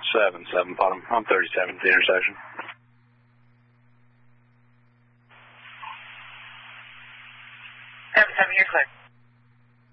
7-7, bottom. I'm 37 at the intersection. 7-7, you're clear.